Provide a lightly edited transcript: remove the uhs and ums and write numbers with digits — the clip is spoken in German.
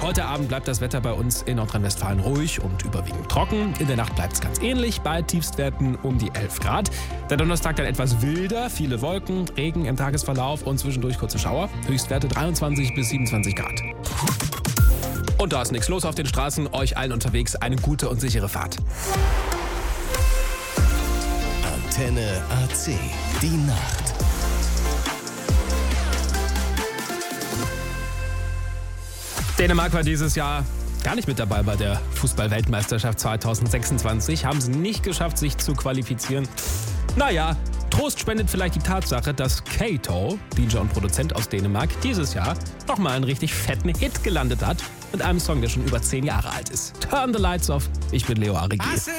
Heute Abend bleibt das Wetter bei uns in Nordrhein-Westfalen ruhig und überwiegend trocken. In der Nacht bleibt es ganz ähnlich, bei Tiefstwerten um die 11 Grad. Der Donnerstag dann etwas wilder, viele Wolken, Regen im Tagesverlauf und zwischendurch kurze Schauer. Höchstwerte 23 bis 27 Grad. Und da ist nichts los auf den Straßen. Euch allen unterwegs eine gute und sichere Fahrt. Antenne AC, die Nacht. Dänemark war dieses Jahr gar nicht mit dabei bei der Fußball-Weltmeisterschaft 2026. Haben sie nicht geschafft, sich zu qualifizieren. Naja, Trost spendet vielleicht die Tatsache, dass Kato, DJ und Produzent aus Dänemark, dieses Jahr nochmal einen richtig fetten Hit gelandet hat mit einem Song, der schon über 10 Jahre alt ist. Turn the Lights Off. Ich bin Leo Arigi.